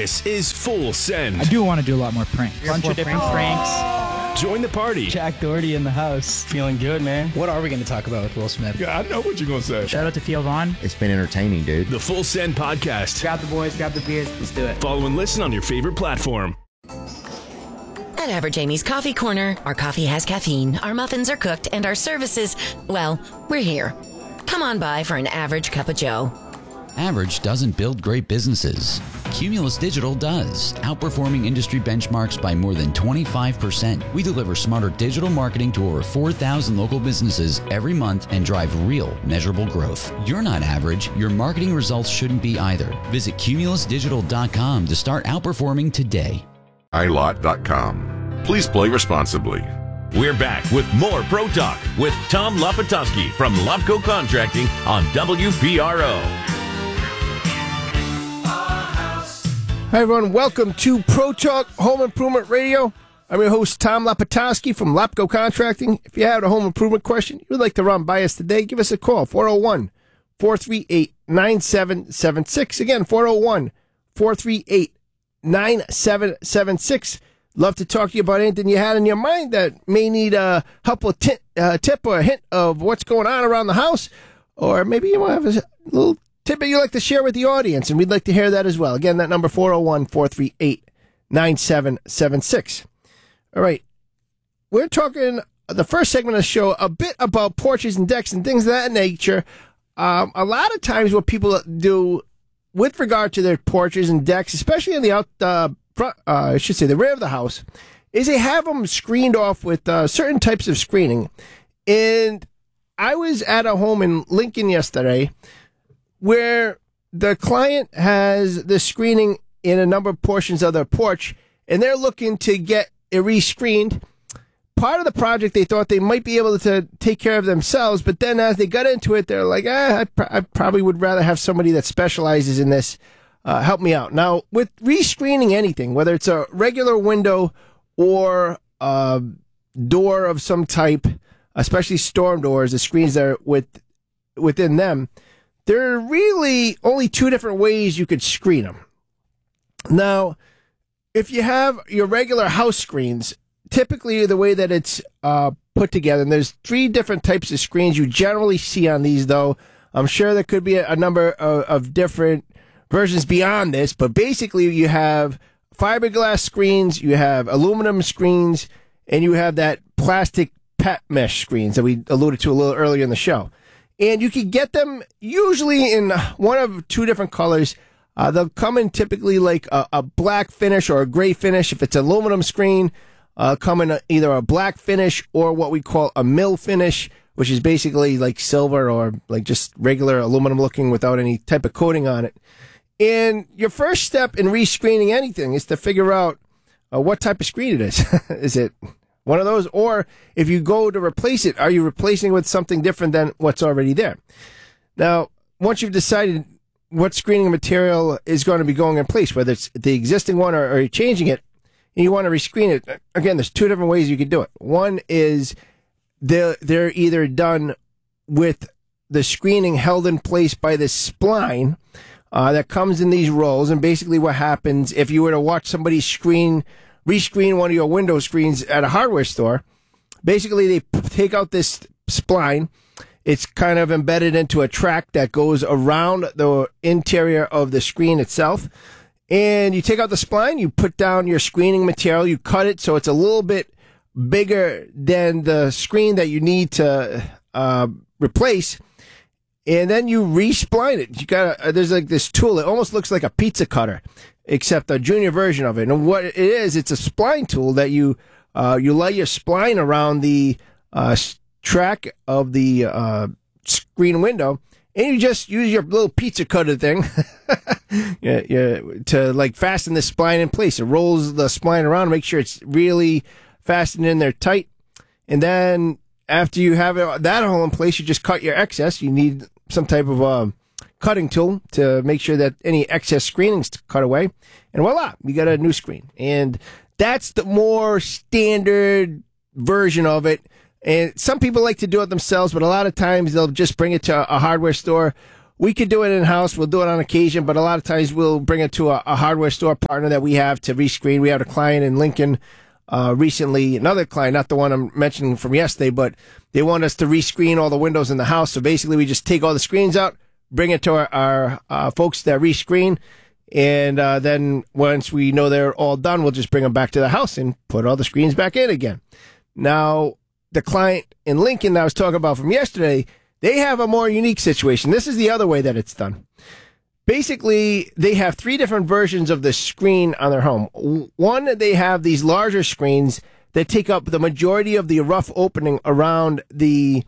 This is Full Send. I do want to do a lot more pranks. Bunch of different pranks. Join the party. Jack Doherty in the house. Feeling good, man. What are we going to talk about with Will Smith? Yeah, I know what you're going to say. Shout out to Theo Vaughn. It's been entertaining, dude. The Full Send Podcast. Grab the boys, grab the beers, let's do it. Follow and listen on your favorite platform. At Average Amy's Coffee Corner, our coffee has caffeine, our muffins are cooked, and our services, well, we're here. Come on by for an average cup of joe. Average doesn't build great businesses. Cumulus Digital does, outperforming industry benchmarks by more than 25%. We deliver smarter digital marketing to over 4,000 local businesses every month and drive real, measurable growth. You're not average. Your marketing results shouldn't be either. Visit cumulusdigital.com to start outperforming today. iLot.com. Please play responsibly. We're back with more Pro Talk with Tom Lapatowski from Lopco Contracting on WPRO. Hi, everyone. Welcome to Pro Talk Home Improvement Radio. I'm your host, Tom Lapatowski from Lopco Contracting. If you have a home improvement question you would like to run by us today, give us a call, 401-438-9776. Again, 401-438-9776. Love to talk to you about anything you had in your mind that may need a helpful tip or a hint of what's going on around the house. Or maybe you want to have a little tip that you'd like to share with the audience, and we'd like to hear that as well. Again, that number, 401-438-9776. All right. We're talking, the first segment of the show, a bit about porches and decks and things of that nature. A lot of times what people do with regard to their porches and decks, especially in the the rear of the house, is they have them screened off with certain types of screening. And I was at a home in Lincoln yesterday where the client has the screening in a number of portions of their porch, and they're looking to get it rescreened. Part of the project, they thought they might be able to take care of themselves, but then as they got into it, they're like, I probably would rather have somebody that specializes in this help me out. Now, with rescreening anything, whether it's a regular window or a door of some type, especially storm doors, the screens that are within them, there are really only two different ways you could screen them. Now, if you have your regular house screens, typically the way that it's put together, and there's three different types of screens you generally see on these, though. I'm sure there could be a number of different versions beyond this, but basically you have fiberglass screens, you have aluminum screens, and you have that plastic pet mesh screens that we alluded to a little earlier in the show. And you can get them usually in one of two different colors. They'll come in typically like a black finish or a gray finish. If it's an aluminum screen, come in either a black finish or what we call a mill finish, which is basically like silver or like just regular aluminum looking without any type of coating on it. And your first step in rescreening anything is to figure out what type of screen it is. Is it one of those? Or if you go to replace it, are you replacing it with something different than what's already there? Now, once you've decided what screening material is going to be going in place, whether it's the existing one or you're changing it, and you want to rescreen it, again, there's two different ways you could do it. One is they're either done with the screening held in place by this spline that comes in these rolls, and basically what happens if you were to watch somebody rescreen one of your window screens at a hardware store, basically they take out this spline. It's kind of embedded into a track that goes around the interior of the screen itself. And you take out the spline, you put down your screening material, you cut it so it's a little bit bigger than the screen that you need to replace. And then you re-spline it. There's like this tool. It almost looks like a pizza cutter, except a junior version of it. And what it is, it's a spline tool that you lay your spline around the track of the screen window, and you just use your little pizza cutter thing to like fasten the spline in place. It rolls the spline around, make sure it's really fastened in there tight. And then after you have that all in place, you just cut your excess. You need some type of cutting tool to make sure that any excess screening's cut away. And voila, you got a new screen. And that's the more standard version of it. And some people like to do it themselves, but a lot of times they'll just bring it to a hardware store we could do it in-house. We'll do it on occasion, but a lot of times we'll bring it to a hardware store partner that we have to rescreen. We had a client in Lincoln recently, another client, not the one I'm mentioning from yesterday, but they want us to rescreen all the windows in the house. So basically we just take all the screens out, bring it to our folks that rescreen, and then once we know they're all done, we'll just bring them back to the house and put all the screens back in again. Now, the client in Lincoln that I was talking about from yesterday, they have a more unique situation. This is the other way that it's done. Basically, they have 3 different versions of the screen on their home. One, they have these larger screens that take up the majority of the rough opening around the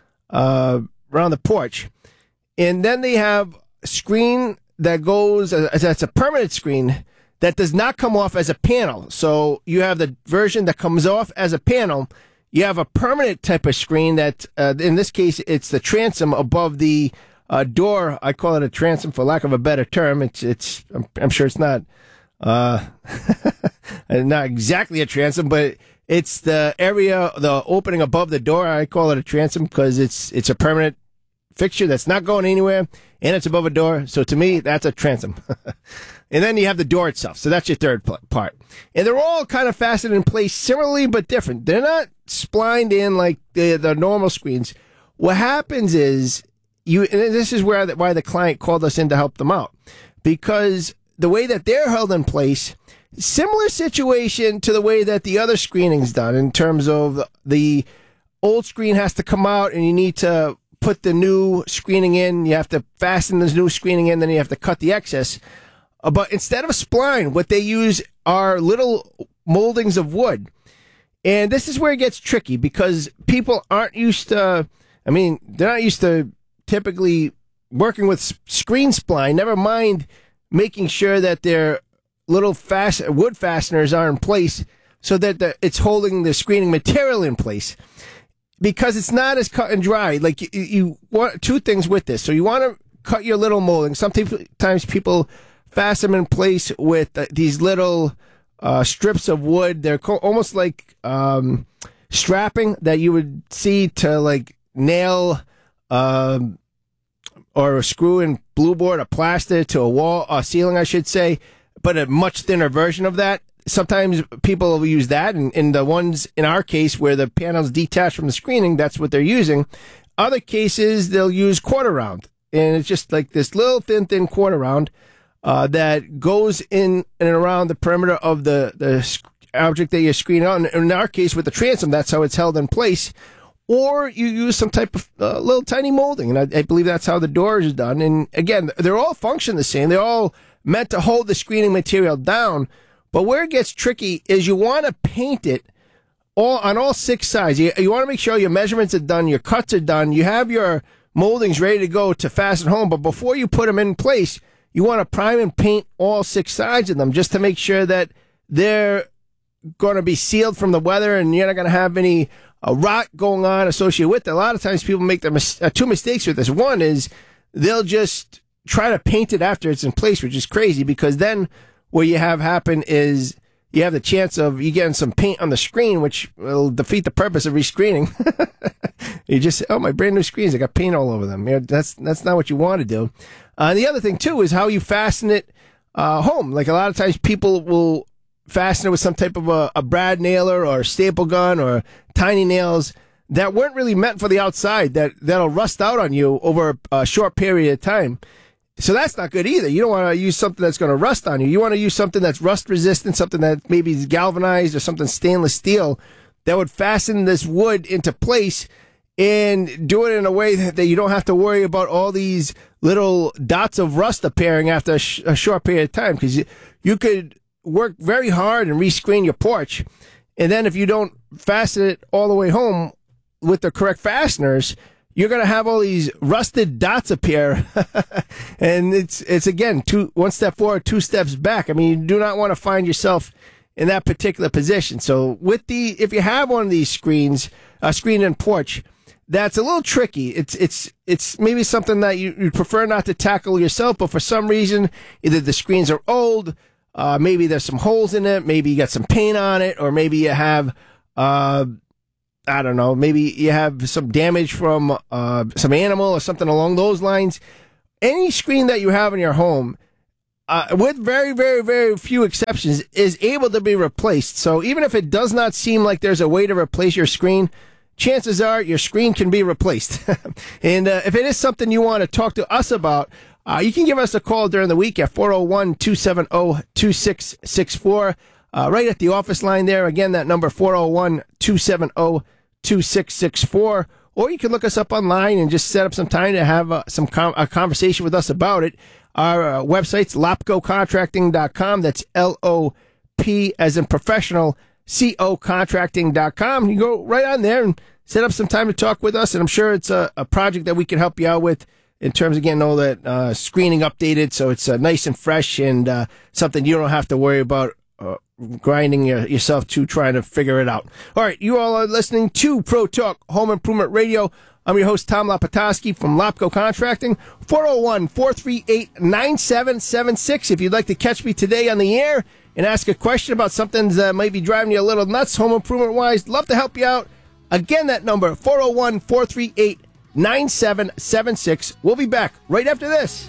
porch. And then they have a screen that goes, that's a permanent screen that does not come off as a panel. So you have the version that comes off as a panel. You have a permanent type of screen that, in this case, it's the transom above the door. I call it a transom for lack of a better term. I'm sure it's not, not exactly a transom, but it's the area, the opening above the door. I call it a transom because it's a permanent fixture that's not going anywhere, and it's above a door. So to me, that's a transom. And then you have the door itself. So that's your third part. And they're all kind of fastened in place similarly but different. They're not splined in like the normal screens. What happens is, and this is why the client called us in to help them out, because the way that they're held in place, similar situation to the way that the other screening's done in terms of the old screen has to come out and you need to put the new screening in. You have to fasten this new screening in, then you have to cut the excess. But instead of a spline, what they use are little moldings of wood. And this is where it gets tricky because people aren't used to, they're not used to typically working with screen spline, never mind making sure that their little wood fasteners are in place so that it's holding the screening material in place. Because it's not as cut and dry. Like you want 2 things with this. So you want to cut your little molding. Sometimes people fasten them in place with these little strips of wood. They're almost like strapping that you would see to like nail or screw in blue board or plaster to a wall or ceiling, I should say, but a much thinner version of that. Sometimes people will use that, and the ones in our case where the panel's detached from the screening, that's what they're using. Other cases, they'll use quarter round, and it's just like this little thin quarter round that goes in and around the perimeter of the object that you're screening on. And in our case, with the transom, that's how it's held in place. Or you use some type of little tiny molding, and I believe that's how the door is done. And again, they're all function the same. They're all meant to hold the screening material down. But where it gets tricky is you want to paint it on all 6 sides. You want to make sure your measurements are done, your cuts are done, you have your moldings ready to go to fasten home. But before you put them in place, you want to prime and paint all 6 sides of them just to make sure that they're going to be sealed from the weather and you're not going to have any rot going on associated with it. A lot of times people make 2 mistakes with this. One is they'll just try to paint it after it's in place, which is crazy because then what you have happen is you have the chance of you getting some paint on the screen, which will defeat the purpose of rescreening. You just say, oh, my brand new screens, I got paint all over them. That's not what you want to do. The other thing, too, is how you fasten it home. Like a lot of times people will fasten it with some type of a brad nailer or staple gun or tiny nails that weren't really meant for the outside, that'll rust out on you over a short period of time. So that's not good either. You don't want to use something that's going to rust on you. You want to use something that's rust resistant, something that maybe is galvanized or something stainless steel that would fasten this wood into place and do it in a way that you don't have to worry about all these little dots of rust appearing after a short period of time. Because you could work very hard and rescreen your porch, and then if you don't fasten it all the way home with the correct fasteners, you're going to have all these rusted dots appear. And it's again, 1 step forward, 2 steps back. I mean, you do not want to find yourself in that particular position. So if you have one of these screen and porch, that's a little tricky. It's maybe something that you prefer not to tackle yourself, but for some reason, either the screens are old, maybe there's some holes in it, maybe you got some paint on it, or maybe you have, I don't know, maybe you have some damage from some animal or something along those lines. any screen that you have in your home, with very, very, very few exceptions, is able to be replaced. So even if it does not seem like there's a way to replace your screen, chances are your screen can be replaced. And if it is something you want to talk to us about, you can give us a call during the week at 401-270-2664. Right at the office line there. Again, that number, 401-270-2664. Or you can look us up online and just set up some time to have a conversation with us about it. Our website's lopcocontracting.com. That's L-O-P as in professional, C-O contracting.com. You go right on there and set up some time to talk with us. And I'm sure it's a project that we can help you out with in terms, again, all that screening updated. So it's nice and fresh and something you don't have to worry about grinding yourself to trying to figure it out. All right, you all are listening to Pro Talk Home Improvement Radio. I'm your host, Tom Lapatoski from Lopco Contracting. 401-438-9776. If you'd like to catch me today on the air and ask a question about something that might be driving you a little nuts, home improvement-wise, love to help you out. Again, that number, 401-438-9776. We'll be back right after this.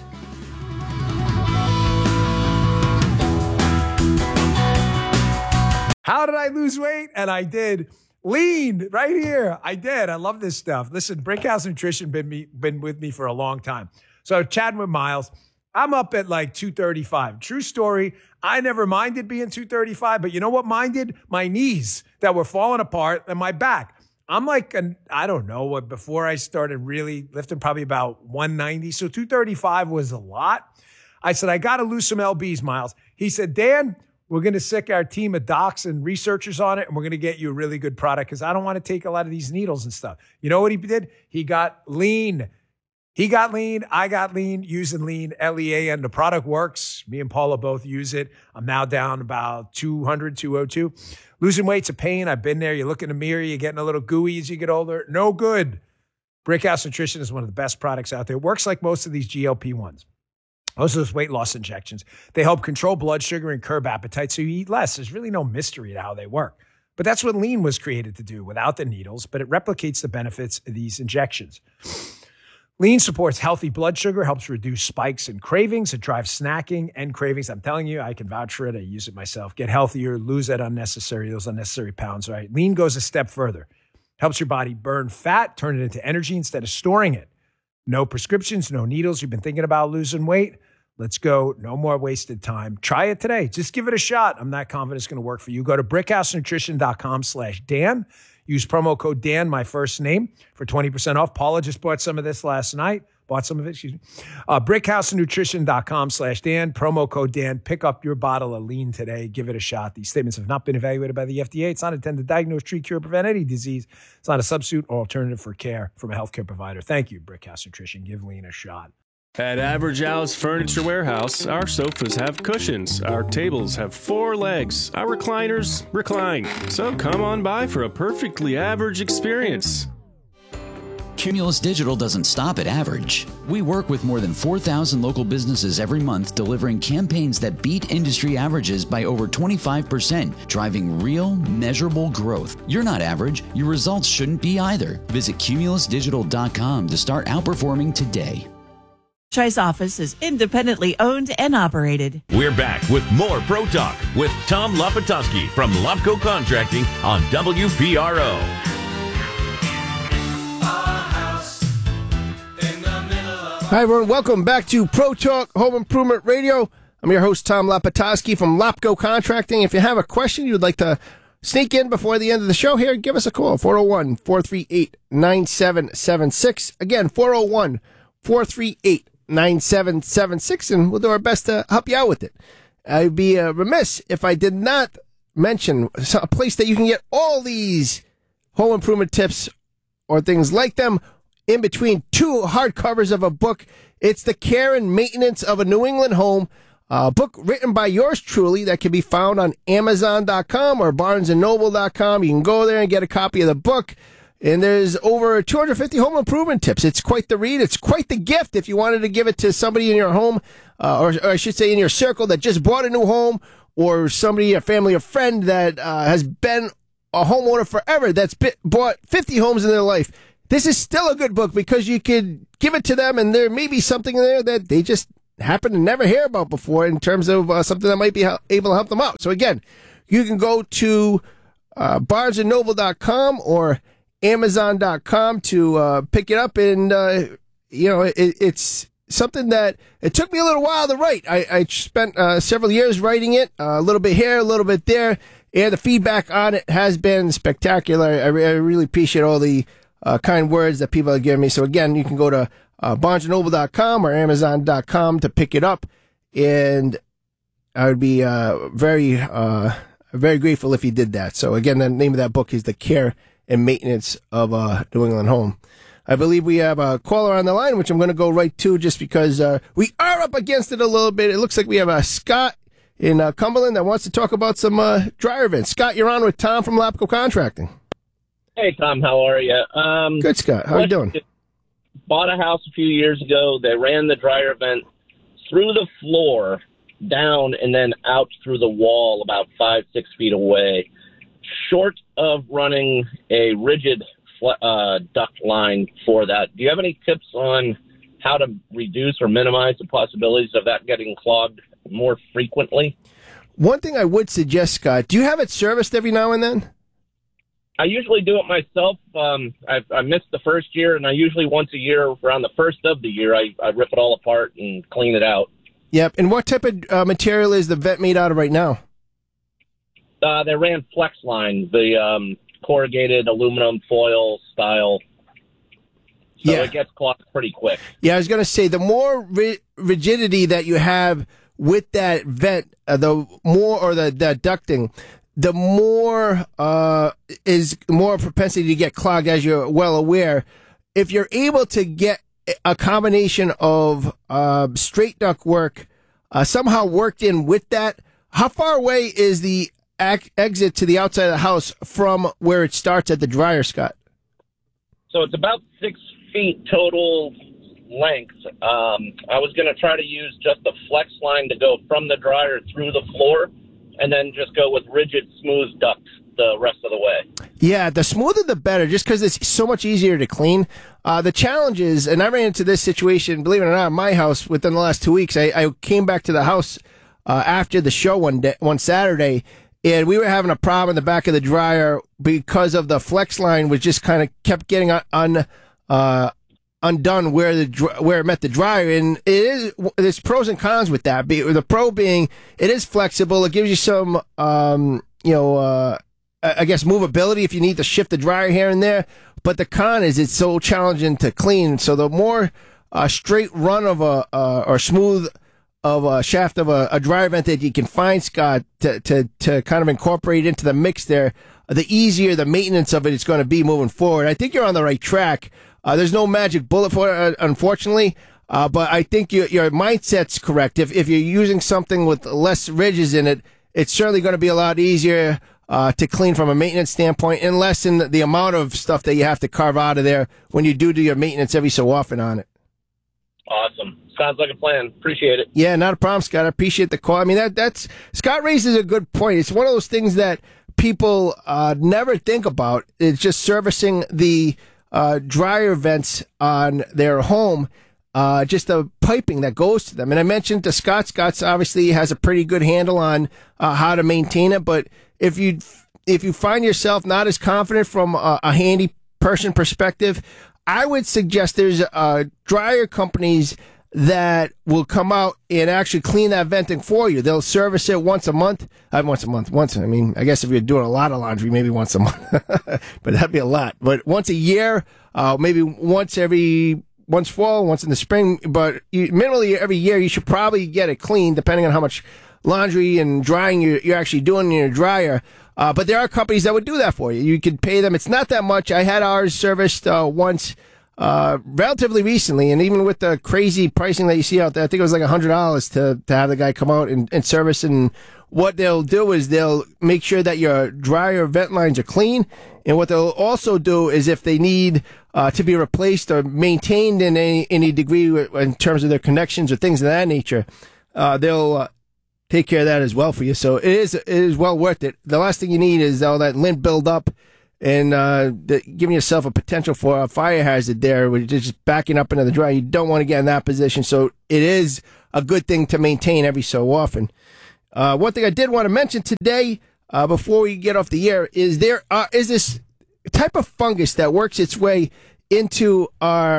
How did I lose weight? And I did. Lean right here. I did. I love this stuff. Listen, Brickhouse Nutrition been with me for a long time. So chatting with Miles, I'm up at like 235. True story. I never minded being 235, but you know what minded? My knees that were falling apart and my back. I'm like, I don't know what, before I started really lifting, probably about 190. So 235 was a lot. I said, I got to lose some LBs, Miles. He said, Dan, we're going to sick our team of docs and researchers on it, and we're going to get you a really good product because I don't want to take a lot of these needles and stuff. You know what he did? He got lean. He got lean. I got lean using lean, L-E-A-N. The product works. Me and Paula both use it. I'm now down about 200, 202. Losing weight's a pain. I've been there. You look in the mirror, you're getting a little gooey as you get older. No good. Brickhouse Nutrition is one of the best products out there. It works like most of these GLP-1s. Most of those weight loss injections, they help control blood sugar and curb appetite so you eat less. There's really no mystery to how they work. But that's what lean was created to do without the needles, but it replicates the benefits of these injections. Lean supports healthy blood sugar, helps reduce spikes and cravings. It drives snacking and cravings. I'm telling you, I can vouch for it. I use it myself. Get healthier, lose those unnecessary pounds, right? Lean goes a step further. Helps your body burn fat, turn it into energy instead of storing it. No prescriptions, no needles. You've been thinking about losing weight? Let's go. No more wasted time. Try it today. Just give it a shot. I'm not confident it's going to work for you. Go to brickhousenutrition.com/Dan. Use promo code Dan, my first name, for 20% off. Paula just bought some of this last night. Brickhousenutrition.com/Dan. Promo code Dan. Pick up your bottle of lean today. Give it a shot. These statements have not been evaluated by the FDA. It's not intended to diagnose, treat, cure, prevent any disease. It's not a substitute or alternative for care from a healthcare provider. Thank you, Brickhouse Nutrition. Give lean a shot. At Average Al's Furniture Warehouse, our sofas have cushions, our tables have 4 legs, our recliners recline. So come on by for a perfectly average experience. Cumulus Digital doesn't stop at average. We work with more than 4,000 local businesses every month, delivering campaigns that beat industry averages by over 25%, driving real, measurable growth. You're not average. Your results shouldn't be either. Visit cumulusdigital.com to start outperforming today. Franchise office is independently owned and operated. We're back with more Pro Talk with Tom Lapatoski from Lopco Contracting on WPRO. Hi, everyone. Welcome back to Pro Talk Home Improvement Radio. I'm your host, Tom Lapatoski from Lopco Contracting. If you have a question you'd like to sneak in before the end of the show here, give us a call, 401-438-9776. Again, 401-438-9776, and we'll do our best to help you out with it. I'd be remiss if I did not mention a place that you can get all these home improvement tips or things like them in between 2 hardcovers of a book. It's The Care and Maintenance of a New England Home, a book written by yours truly that can be found on Amazon.com or BarnesandNoble.com. You can go there and get a copy of the book. And there's over 250 home improvement tips. It's quite the read. It's quite the gift if you wanted to give it to somebody in your home, or I should say in your circle that just bought a new home, or somebody, a family, a friend that has been a homeowner forever that's bought 50 homes in their life. this is still a good book because you could give it to them and there may be something in there that they just happen to never hear about before in terms of something that might be able to help them out. So again, you can go to BarnesandNoble.com or Amazon.com to pick it up, and it's something that it took me a little while to write. I spent several years writing it, a little bit here, a little bit there, and the feedback on it has been spectacular. I really appreciate all the kind words that people have given me. So again, you can go to BarnesandNoble.com or Amazon.com to pick it up, and I would be very grateful if you did that. So again, the name of that book is The Care and Maintenance of a New England Home. I believe we have a caller on the line, which I'm going to go right to just because we are up against it a little bit. It looks like we have Scott in Cumberland that wants to talk about some dryer events. Scott, you're on with Tom from Lapco Contracting. Hey, Tom, how are you? Good, Scott. How you doing? Bought a house a few years ago. They ran the dryer vent through the floor, down, and then out through the wall about 5-6 feet away. Short of running a rigid duct line for that, do you have any tips on how to reduce or minimize the possibilities of that getting clogged more frequently? One thing I would suggest, Scott, do you have it serviced every now and then? I usually do it myself. I missed the first year, and I usually once a year, around the first of the year, I rip it all apart and clean it out. Yep. And what type of material is the vent made out of right now? They ran Flexline, the corrugated aluminum foil style. So it gets clogged pretty quick. Yeah, I was going to say, the more rigidity that you have with that vent, the more, or the ducting, the more is more propensity to get clogged, as you're well aware. If you're able to get a combination of straight duct work somehow worked in with that, how far away is the exit to the outside of the house from where it starts at the dryer, Scott? So it's about 6 feet total length. I was going to try to use just the flex line to go from the dryer through the floor, and then just go with rigid, smooth duct the rest of the way. Yeah, the smoother the better, just because it's so much easier to clean. The challenge is, and I ran into this situation, believe it or not, in my house within the last 2 weeks. I came back to the house after the show one Saturday, and we were having a problem in the back of the dryer because of the flex line was just kind of kept getting undone where it met the dryer, and there's pros and cons with that. The pro being it is flexible, it gives you some I guess movability if you need to shift the dryer here and there. But the con is it's so challenging to clean. So the more straight run of or smooth of a shaft of a dryer vent that you can find, Scott, to kind of incorporate into the mix there, the easier the maintenance of it is going to be moving forward. I think you're on the right track. There's no magic bullet for it, unfortunately. But I think your mindset's correct. If you're using something with less ridges in it, it's certainly going to be a lot easier to clean from a maintenance standpoint, and lessen the amount of stuff that you have to carve out of there when you do your maintenance every so often on it. Awesome. Sounds like a plan. Appreciate it. Yeah, not a problem, Scott. I appreciate the call. I mean, that's Scott raises a good point. It's one of those things that people never think about. It's just servicing the dryer vents on their home, just the piping that goes to them. And I mentioned to Scott, Scott's obviously has a pretty good handle on how to maintain it, but if you find yourself not as confident from a handy person perspective, I would suggest there's dryer companies that will come out and actually clean that venting for you. They'll service it once a month. I mean, I guess if you're doing a lot of laundry, maybe once a month, but that'd be a lot. But once a year, maybe once fall, once in the spring, but minimally every year, you should probably get it cleaned, depending on how much laundry and drying you're actually doing in your dryer. But there are companies that would do that for you. You could pay them. It's not that much. I had ours serviced once relatively recently, and even with the crazy pricing that you see out there, I think it was like $100 to have the guy come out and service. And what they'll do is they'll make sure that your dryer vent lines are clean. And what they'll also do is if they need to be replaced or maintained in any degree in terms of their connections or things of that nature, they'll take care of that as well for you. So it is well worth it. The last thing you need is all that lint build up and giving yourself a potential for a fire hazard there, where you're just backing up into the dryer. You don't want to get in that position. So it is a good thing to maintain every so often. One thing I did want to mention today, before we get off the air, is there is this type of fungus that works its way into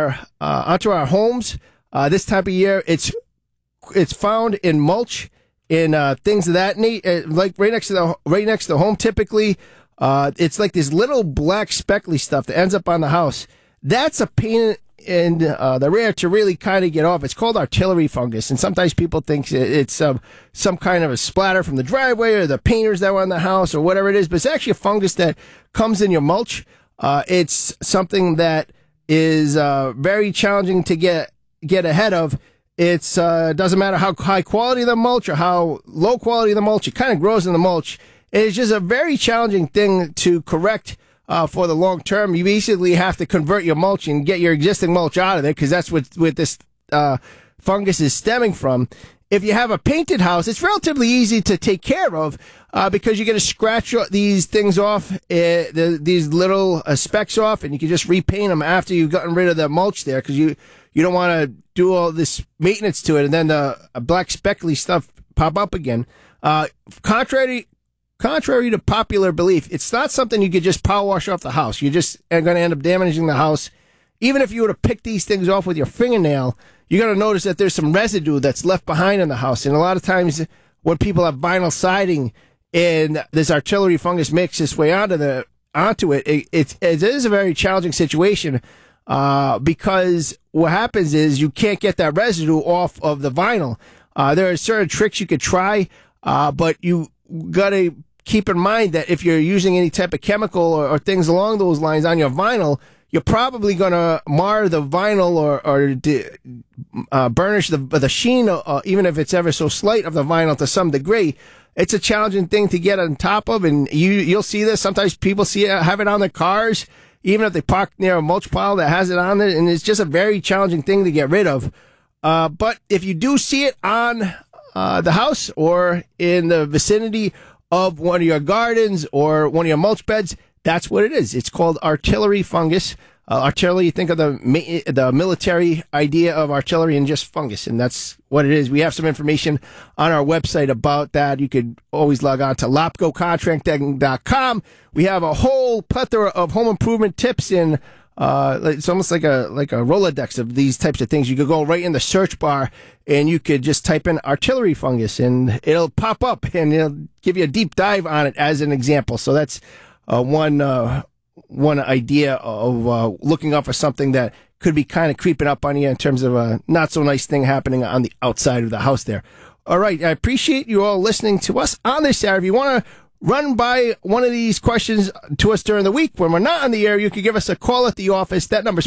onto our homes this time of year. It's found in mulch, in things of that like right next to the home. Typically, it's like this little black speckly stuff that ends up on the house. That's a pain in the rear to really kind of get off. It's called artillery fungus, and sometimes people think it's some kind of a splatter from the driveway or the painters that were on the house or whatever it is, but it's actually a fungus that comes in your mulch. It's something that is very challenging to get ahead of. It's doesn't matter how high quality the mulch or how low quality the mulch, it kind of grows in the mulch. It's just a very challenging thing to correct for the long term. You basically have to convert your mulch and get your existing mulch out of there, because that's what this fungus is stemming from. If you have a painted house, it's relatively easy to take care of because you're going to scratch these things off, these little specks off, and you can just repaint them after you've gotten rid of the mulch there, because you don't want to do all this maintenance to it and then the black speckly stuff pop up again. Contrary to popular belief, it's not something you could just power wash off the house. You're just going to end up damaging the house. Even if you were to pick these things off with your fingernail, you're going to notice that there's some residue that's left behind in the house. And a lot of times when people have vinyl siding and this artillery fungus makes its way onto it, it is a very challenging situation because what happens is you can't get that residue off of the vinyl. There are certain tricks you could try, but you got to keep in mind that if you're using any type of chemical or things along those lines on your vinyl, you're probably going to mar the vinyl or burnish the sheen, even if it's ever so slight, of the vinyl to some degree. It's a challenging thing to get on top of, and you'll see this. Sometimes people have it on their cars, even if they park near a mulch pile that has it on it, and it's just a very challenging thing to get rid of. But if you do see it on the house or in the vicinity of one of your gardens or one of your mulch beds, that's what it is. It's called artillery fungus. Artillery, you think of the military idea of artillery and just fungus, and that's what it is. We have some information on our website about that. You could always log on to LopcoContracting.com. We have a whole plethora of home improvement tips in. It's almost like a Rolodex of these types of things. You could go right in the search bar and you could just type in artillery fungus and it'll pop up and it'll give you a deep dive on it as an example. So that's one idea of looking out for something that could be kind of creeping up on you in terms of a not so nice thing happening on the outside of the house there. All right. I appreciate you all listening to us on this Saturday. If you want to run by one of these questions to us during the week when we're not on the air, you can give us a call at the office. That number is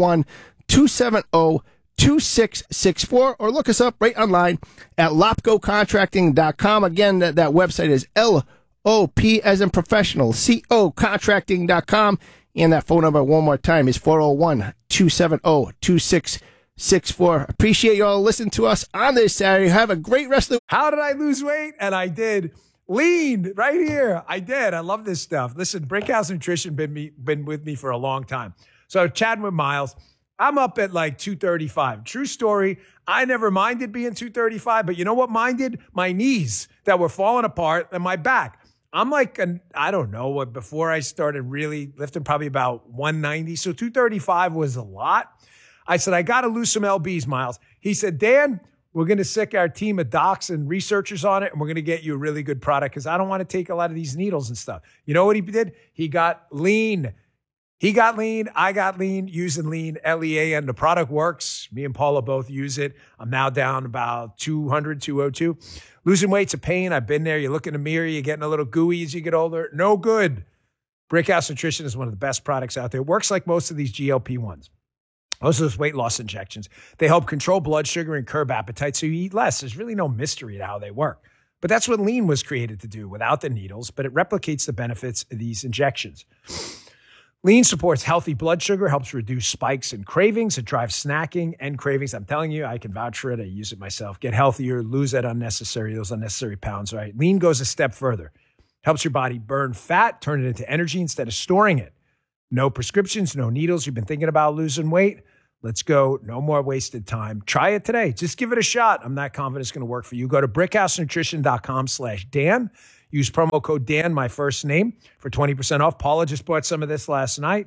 401-270-2664, or look us up right online at LopcoContracting.com. Again, that website is LOP as in professional, CO contracting.com. And that phone number one more time is 401-270-2664. Appreciate you all listening to us on this Saturday. Have a great rest of the... How did I lose weight? And I did. Lean right here. I did. I love this stuff. Listen, Brickhouse Nutrition been with me for a long time. So chatting with Miles, I'm up at like 235. True story. I never minded being 235, but you know what minded? My knees that were falling apart and my back. I'm like, I don't know what, before I started really lifting, probably about 190. So 235 was a lot. I said, I got to lose some LBs, Miles. He said, Dan, we're going to sick our team of docs and researchers on it, and we're going to get you a really good product because I don't want to take a lot of these needles and stuff. You know what he did? He got lean. He got lean. I got lean, using lean, LEAN. The product works. Me and Paula both use it. I'm now down about 200, 202. Losing weight's a pain. I've been there. You look in the mirror, you're getting a little gooey as you get older. No good. Brickhouse Nutrition is one of the best products out there. It works like most of these GLP-1s. Most of those weight loss injections. They help control blood sugar and curb appetite so you eat less. There's really no mystery to how they work. But that's what lean was created to do without the needles, but it replicates the benefits of these injections. Lean supports healthy blood sugar, helps reduce spikes and cravings. It drives snacking and cravings. I'm telling you, I can vouch for it. I use it myself. Get healthier, lose those unnecessary pounds, right? Lean goes a step further. Helps your body burn fat, turn it into energy instead of storing it. No prescriptions, no needles. You've been thinking about losing weight? Let's go. No more wasted time. Try it today. Just give it a shot. I'm not confident it's going to work for you. Go to brickhousenutrition.com/Dan. Use promo code Dan, my first name, for 20% off. Paula just bought some of this last night.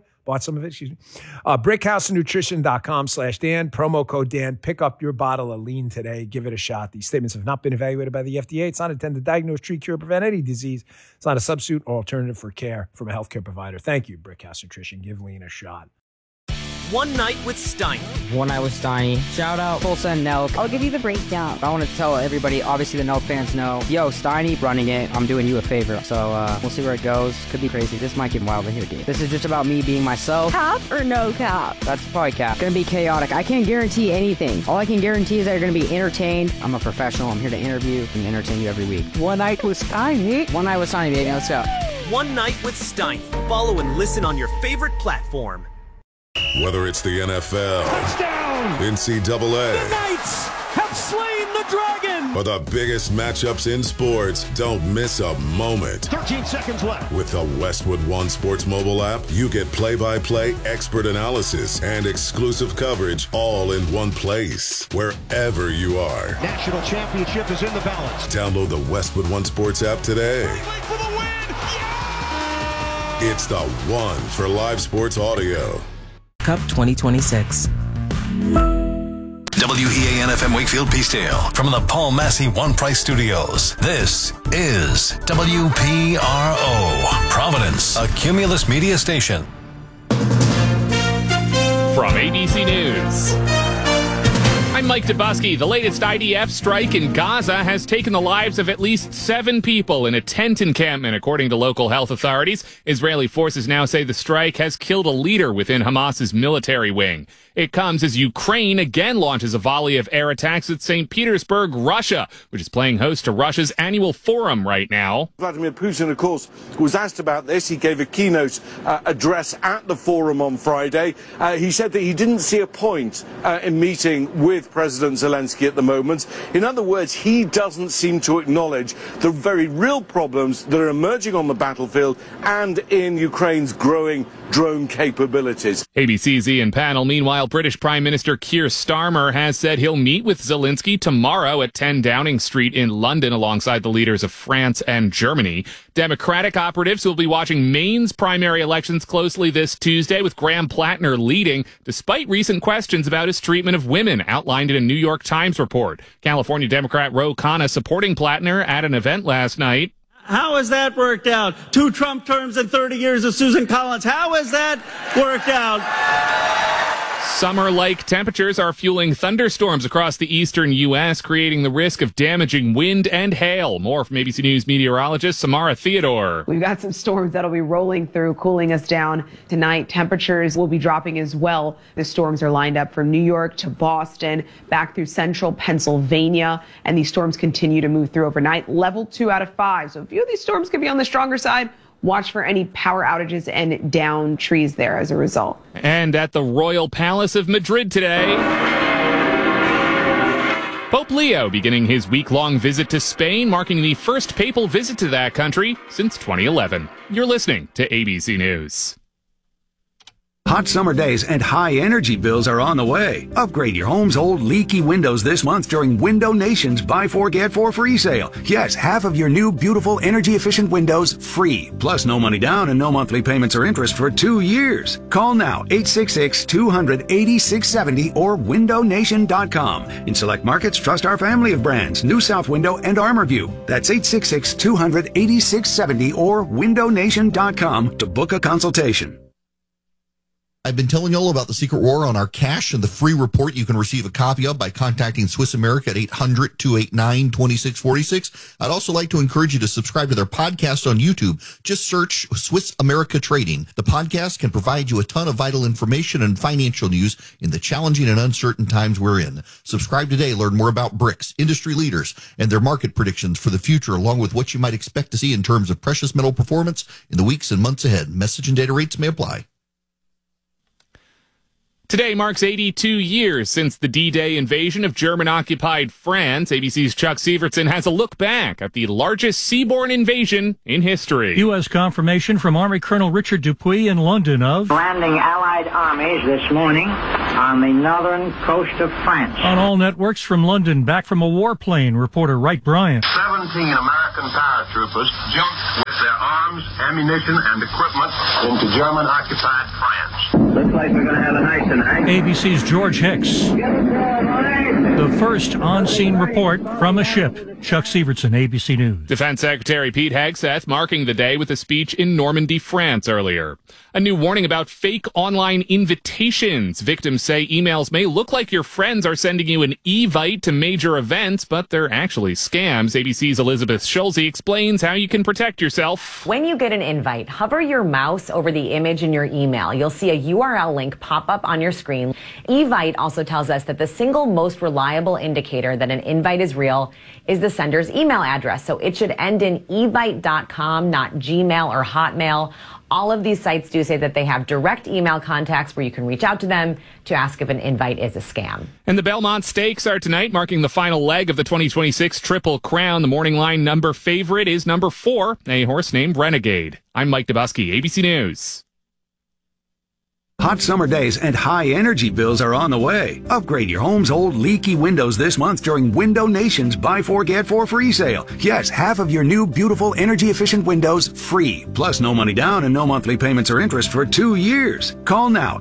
brickhousenutrition.com/Dan. Promo code Dan. Pick up your bottle of lean today. Give it a shot. These statements have not been evaluated by the FDA. It's not intended to diagnose, treat, cure, prevent any disease. It's not a substitute or alternative for care from a healthcare provider. Thank you, Brickhouse Nutrition. Give lean a shot. One Night with Steiny. One Night with Steiny. Shout out Full Send Nelk. I'll give you the breakdown. I want to tell everybody, obviously the Nelk fans know, yo, Steiny running it. I'm doing you a favor. So we'll see where it goes. Could be crazy. This might get wild in here, dude. This is just about me being myself. Cap or no cap? That's probably cap. Gonna be chaotic. I can't guarantee anything. All I can guarantee is that you're gonna be entertained. I'm a professional. I'm here to interview and entertain you every week. One Night with Steiny. One Night with Steiny, baby. Let's go. One Night with Steiny. Follow and listen on your favorite platform. Whether it's the NFL, touchdown, NCAA, the Knights have slain the dragon, or the biggest matchups in sports, don't miss a moment. 13 seconds left. With the Westwood One Sports mobile app, you get play-by-play expert analysis and exclusive coverage all in one place, wherever you are. National championship is in the balance. Download the Westwood One Sports app today. For the win. Yeah! It's the one for live sports audio. Cup 2026. WEAN FM Wakefield Peacedale from the Paul Massey One Price Studios. This is WPRO, Providence, a Cumulus media station. From ABC News, I'm Mike Dubusky. The latest IDF strike in Gaza has taken the lives of at least 7 people in a tent encampment, according to local health authorities. Israeli forces now say the strike has killed a leader within Hamas's military wing. It comes as Ukraine again launches a volley of air attacks at St. Petersburg, Russia, which is playing host to Russia's annual forum right now. Vladimir Putin, of course, was asked about this. He gave a keynote address at the forum on Friday. He said that he didn't see a point in meeting with President Zelensky at the moment. In other words, he doesn't seem to acknowledge the very real problems that are emerging on the battlefield and in Ukraine's growing drone capabilities. ABC's Ian Pannell. Meanwhile, British Prime Minister Keir Starmer has said he'll meet with Zelensky tomorrow at 10 Downing Street in London alongside the leaders of France and Germany. Democratic operatives will be watching Maine's primary elections closely this Tuesday, with Graham Plattner leading, despite recent questions about his treatment of women outlined in a New York Times report. California Democrat Ro Khanna supporting Plattner at an event last night. How has that worked out? 2 Trump terms and 30 years of Susan Collins. How has that worked out? Summer-like temperatures are fueling thunderstorms across the eastern U.S., creating the risk of damaging wind and hail. More from ABC News meteorologist Samara Theodore. We've got some storms that'll be rolling through, cooling us down tonight. Temperatures will be dropping as well. The storms are lined up from New York to Boston, back through central Pennsylvania, and these storms continue to move through overnight. Level 2 out of 5. So a few of these storms could be on the stronger side. Watch for any power outages and downed trees there as a result. And at the Royal Palace of Madrid today, Pope Leo beginning his week-long visit to Spain, marking the first papal visit to that country since 2011. You're listening to ABC News. Hot summer days and high energy bills are on the way. Upgrade your home's old leaky windows this month during Window Nation's Buy 4 Get 4 free sale. Yes, half of your new beautiful energy efficient windows free. Plus no money down and no monthly payments or interest for 2 years. Call now 866-200-8670 or windownation.com. In select markets, trust our family of brands, New South Window and ArmorView. That's 866-200-8670 or windownation.com to book a consultation. I've been telling you all about the Secret War on our cash and the free report you can receive a copy of by contacting Swiss America at 800-289-2646. I'd also like to encourage you to subscribe to their podcast on YouTube. Just search Swiss America Trading. The podcast can provide you a ton of vital information and financial news in the challenging and uncertain times we're in. Subscribe today. Learn more about BRICS, industry leaders, and their market predictions for the future, along with what you might expect to see in terms of precious metal performance in the weeks and months ahead. Message and data rates may apply. Today marks 82 years since the D-Day invasion of German-occupied France. ABC's Chuck Sievertson has a look back at the largest seaborne invasion in history. U.S. confirmation from Army Colonel Richard Dupuy in London of landing Allied armies this morning on the northern coast of France. On all networks from London, back from a warplane, reporter Wright Bryant. 17 American paratroopers jumped with their arms, ammunition, and equipment into German-occupied France. Looks like we're going to have a night tonight. ABC's George Hicks. The first on-scene report from a ship. Chuck Sievertson, ABC News. Defense Secretary Pete Hegseth marking the day with a speech in Normandy, France earlier. A new warning about fake online invitations. Victims say emails may look like your friends are sending you an Evite to major events, but they're actually scams. ABC's Elizabeth Schulze explains how you can protect yourself. When you get an invite, hover your mouse over the image in your email. You'll see a URL link pop up on your screen. Evite also tells us that the single most reliable indicator that an invite is real is the sender's email address. So it should end in evite.com, not Gmail or Hotmail. All of these sites do say that they have direct email contacts where you can reach out to them to ask if an invite is a scam. And the Belmont Stakes are tonight, marking the final leg of the 2026 Triple Crown. The morning line number favorite is number 4, a horse named Renegade. I'm Mike Dubusky, ABC News. Hot summer days and high energy bills are on the way. Upgrade your home's old leaky windows this month during Window Nation's Buy 4 Get 4 free sale. Yes, half of your new beautiful energy efficient windows free. Plus no money down and no monthly payments or interest for 2 years. Call now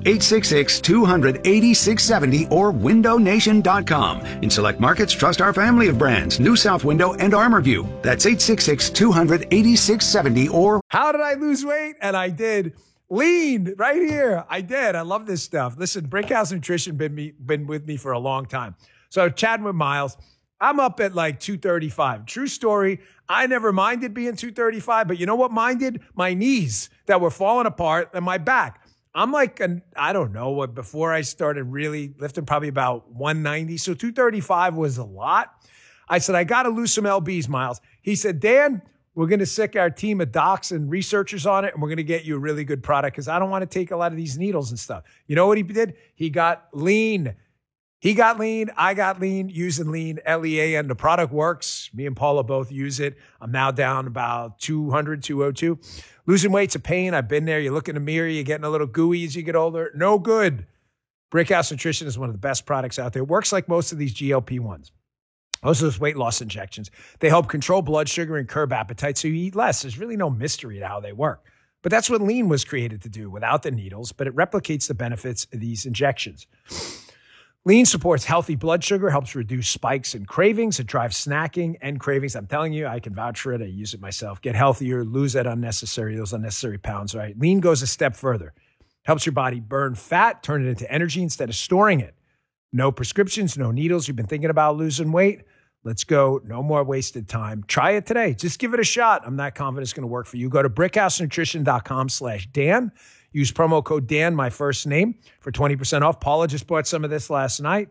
866-200-8670 or windownation.com. In select markets, trust our family of brands, New South Window and ArmorView. That's 866-200-8670 or... How did I lose weight? And I did. Lean right here. I did. I love this stuff. Listen, Brickhouse Nutrition been with me for a long time. So chatting with Miles, I'm up at like 235. True story. I never minded being 235, but you know what minded? My knees that were falling apart and my back. I'm like, I don't know what, before I started really lifting, probably about 190. So 235 was a lot. I said, I got to lose some LBs, Miles. He said, Dan, we're going to sick our team of docs and researchers on it, and we're going to get you a really good product because I don't want to take a lot of these needles and stuff. You know what he did? He got lean. He got lean. I got lean using lean, LEAN. The product works. Me and Paula both use it. I'm now down about 200, 202. Losing weight's a pain. I've been there. You look in the mirror, you're getting a little gooey as you get older. No good. Brickhouse Nutrition is one of the best products out there. It works like most of these GLP-1s. Most of those weight loss injections, they help control blood sugar and curb appetite so you eat less. There's really no mystery to how they work. But that's what lean was created to do without the needles, but it replicates the benefits of these injections. Lean supports healthy blood sugar, helps reduce spikes and cravings. It drives snacking and cravings. I'm telling you, I can vouch for it. I use it myself. Get healthier, lose those unnecessary pounds, right? Lean goes a step further. Helps your body burn fat, turn it into energy instead of storing it. No prescriptions, no needles. You've been thinking about losing weight? Let's go. No more wasted time. Try it today. Just give it a shot. I'm not confident it's going to work for you. Go to brickhousenutrition.com/Dan. Use promo code Dan, my first name, for 20% off. Paula just bought some of this last night.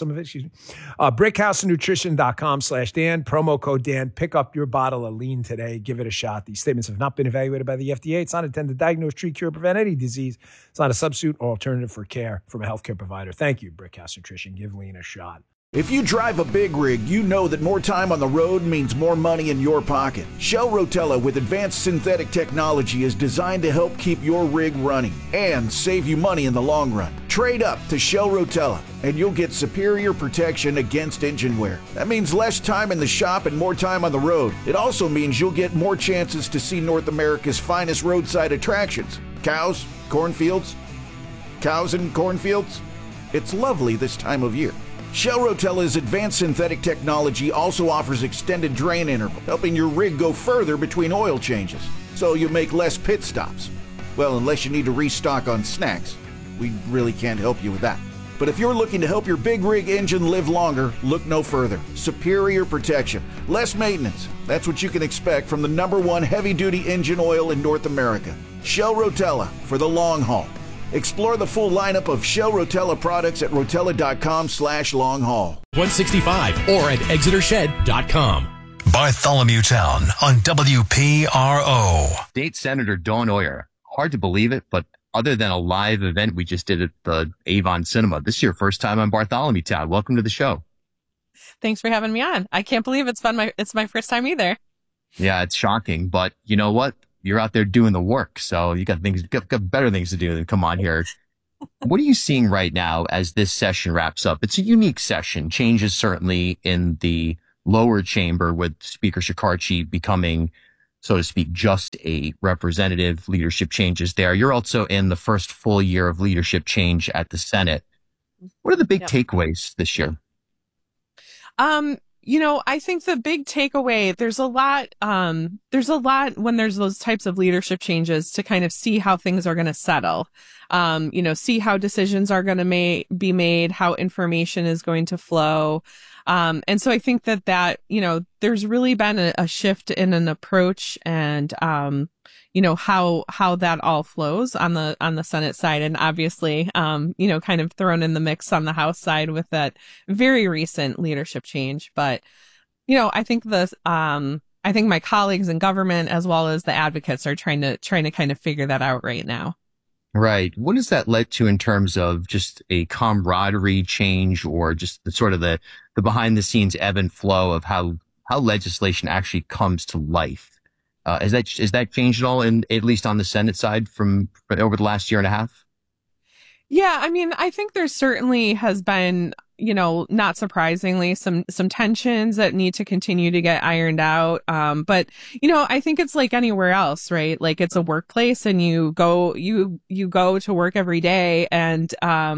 Brickhousenutrition.com/Dan. Promo code Dan. Pick up your bottle of lean today. Give it a shot. These statements have not been evaluated by the FDA. It's not intended to diagnose, treat, cure, prevent any disease. It's not a substitute or alternative for care from a healthcare provider. Thank you, Brickhouse Nutrition. Give lean a shot. If you drive a big rig, you know that more time on the road means more money in your pocket. Shell Rotella with advanced synthetic technology is designed to help keep your rig running and save you money in the long run. Trade up to Shell Rotella and you'll get superior protection against engine wear. That means less time in the shop and more time on the road. It also means you'll get more chances to see North America's finest roadside attractions. Cows, cornfields, cows and cornfields. It's lovely this time of year. Shell Rotella's advanced synthetic technology also offers extended drain interval, helping your rig go further between oil changes, so you make less pit stops. Well, unless you need to restock on snacks, we really can't help you with that. But if you're looking to help your big rig engine live longer, look no further. Superior protection, less maintenance. That's what you can expect from the #1 heavy-duty engine oil in North America. Shell Rotella for the long haul. Explore the full lineup of Shell Rotella products at rotella.com/long-haul. 165 or at ExeterShed.com. Bartholomew Town on WPRO. State Senator Dawn Oyer. Hard to believe it, but other than a live event we just did at the Avon Cinema. This is your first time on Bartholomew Town. Welcome to the show. Thanks for having me on. I can't believe it's my first time either. Yeah, it's shocking, but you know what? You're out there doing the work, so you got better things to do than come on here. What are you seeing right now as this session wraps up? It's a unique session. Changes certainly in the lower chamber with Speaker Shekarchi becoming, so to speak, just a representative. Leadership changes there. You're also in the first full year of leadership change at the Senate. What are the big takeaways this year? I think the big takeaway, there's a lot when there's those types of leadership changes to kind of see how things are going to settle, see how decisions are going to be made, how information is going to flow. And so I think that, there's really been a shift in an approach and, how that all flows on the Senate side. And obviously, kind of thrown in the mix on the House side with that very recent leadership change. But, I think I think my colleagues in government as well as the advocates are trying to kind of figure that out right now. Right. What has that led to in terms of just a camaraderie change or just the behind the scenes ebb and flow of how legislation actually comes to life? Has that changed at all, at least on the Senate side from over the last year and a half? Yeah, I mean, I think there certainly has been, not surprisingly, some tensions that need to continue to get ironed out. But, I think it's like anywhere else, right? Like it's a workplace and you go to work every day and,